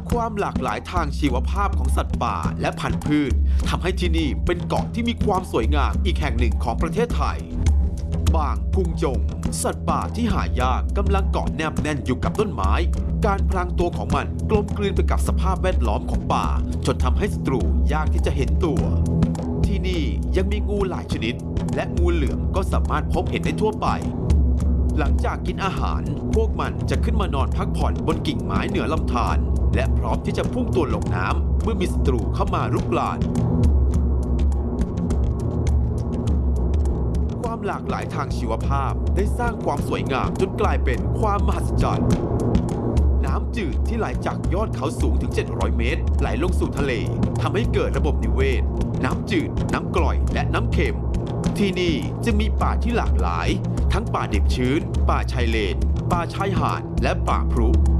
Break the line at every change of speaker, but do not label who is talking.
ความหลากหลายทางชีวภาพของสัตว์ป่าและพันธุ์พืชทำให้ที่นี่เป็นเกาะที่มีความสวยงามอีกแห่งหนึ่งของประเทศไทยบางพุงจงสัตว์ป่าที่หายากกำลังเกาะแนบแน่นอยู่กับต้นไม้การพรางตัวของมันกลมกลืนไปกับสภาพแวดล้อมของป่าจนทำให้ศัตรูยากที่จะเห็นตัวที่นี่ยังมีงูหลายชนิดและงูเหลือมก็สามารถพบเห็นได้ทั่วไปหลังจากกินอาหารพวกมันจะขึ้นมานอนพักผ่อนบนกิ่งไม้เหนือลำธารและพร้อมที่จะพุ่งตัวลงน้ำเมื่อมีศัตรูเข้ามารุกรานความหลากหลายทางชีวภาพได้สร้างความสวยงามจนกลายเป็นความมหัศจรรย์น้ำจืดที่ไหลจากยอดเขาสูงถึง700 เมตรไหลลงสู่ทะเลทำให้เกิดระบบนิเวศน้ำจืดน้ำกร่อยและน้ำเค็มที่นี่จึงมีป่าที่หลากหลายทั้งป่าดิบชื้นป่าชายเลนป่าชายหาดและป่าพรุ